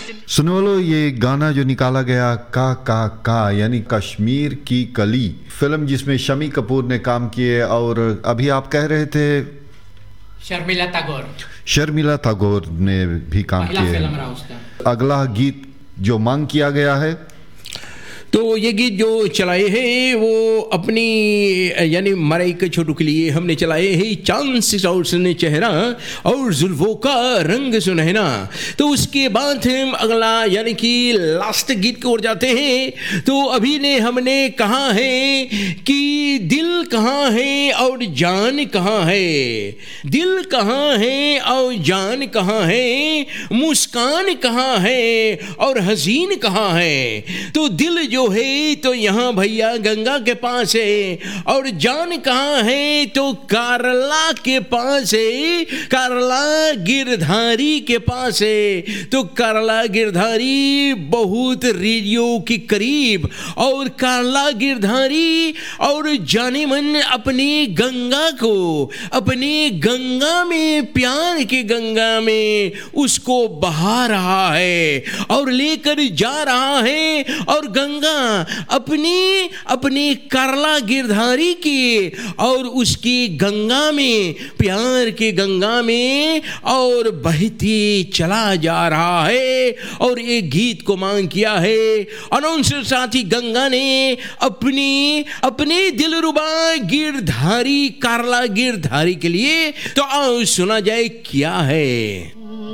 सुनो वालों, ये गाना जो निकाला गया का यानी कश्मीर की कली फिल्म, जिसमें शमी कपूर ने काम किए, और अभी आप कह रहे थे शर्मिला टैगोर ने भी काम किया। अगला गीत जो मांग किया गया है, तो ये गीत जो चलाए हैं वो अपनी यानी मराइका छोटू के लिए हमने चलाए हैं। चांद सितारों से चेहरा और जुल्फों का रंग सुनहरा। तो उसके बाद हम अगला यानी कि लास्ट गीत की ओर जाते हैं। तो अभी ने हमने कहा है कि दिल कहाँ है और जान कहाँ है, दिल कहाँ है और जान कहाँ है, मुस्कान कहाँ है और हसीन कहाँ है। तो दिल जो है तो यहाँ भैया गंगा के पास है, और जान कहाँ है तो कारला के पास है, कारला गिरधारी के पास है। तो कारला गिरधारी बहुत रेडियो के करीब, और कारला गिरधारी और जाने मन अपनी गंगा को, अपनी गंगा में, प्यार की गंगा में उसको बहा रहा है और लेकर जा रहा है। और गंगा अपनी अपनी कारला गिरधारी की और उसकी गंगा में, प्यार की गंगा में और बहती चला जा रहा है। और एक गीत को मांग किया है अनाउंसर साथी गंगा ने अपनी अपने दिलरुबा गिरधारी, कारला गिरधारी के लिए। तो आओ सुना जाए क्या है।